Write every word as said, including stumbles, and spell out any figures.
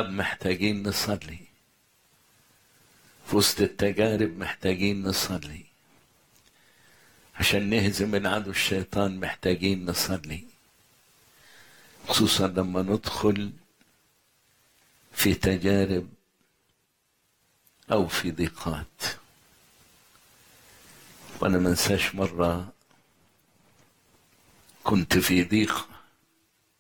التعب محتاجين نصلي، في وسط التجارب محتاجين نصلي، عشان نهزم العدو الشيطان محتاجين نصلي، خصوصا لما ندخل في تجارب أو في ضيقات. وأنا منساش مرة كنت في ضيق